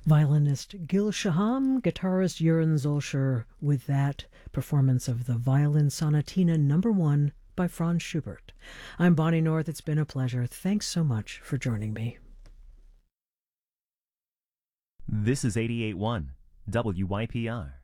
Violinist Gil Shaham, guitarist Jeroen Zolscher, with that performance of the Violin Sonatina No. 1 by Franz Schubert. I'm Bonnie North. It's been a pleasure. Thanks so much for joining me. This is 88.1 WYPR.